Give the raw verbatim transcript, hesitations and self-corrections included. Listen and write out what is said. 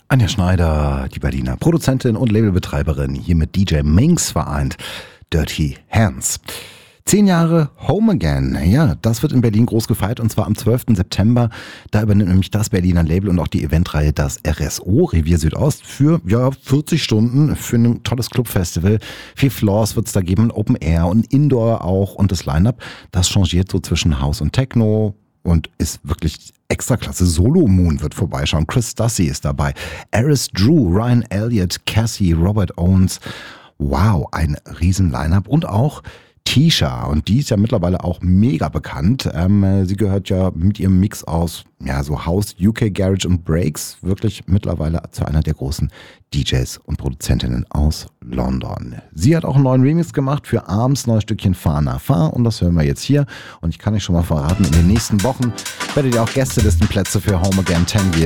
Anja Schneider, die Berliner Produzentin und Labelbetreiberin, hier mit D J Minx vereint. Dirty Hands. Zehn Jahre Home Again. Ja, das wird in Berlin groß gefeiert und zwar am zwölften September. Da übernimmt nämlich das Berliner Label und auch die Eventreihe das R S O, Revier Südost, für ja vierzig Stunden für ein tolles Clubfestival. Vier Floors wird es da geben, Open Air und Indoor auch. Und das Line-Up, das changiert so zwischen House und Techno und ist wirklich extra klasse. Solo Moon wird vorbeischauen. Chris Stassi ist dabei. Aris Drew, Ryan Elliott, Cassie, Robert Owens. Wow, ein riesen Line-Up. Und auch Tisha, und die ist ja mittlerweile auch mega bekannt. Ähm, sie gehört ja mit ihrem Mix aus ja so House, U K Garage und Breaks wirklich mittlerweile zu einer der großen D Js und Produzentinnen aus London. Sie hat auch einen neuen Remix gemacht für Arms neues Stückchen Fahr nach Fahr und das hören wir jetzt hier. Und ich kann euch schon mal verraten, in den nächsten Wochen werdet ihr auch Gästelistenplätze für Home Again zehn Years